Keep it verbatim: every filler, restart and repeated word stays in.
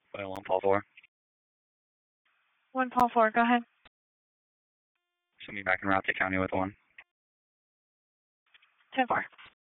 By one Paul four. One Paul four, go ahead. Send me back en route to county with one. ten four.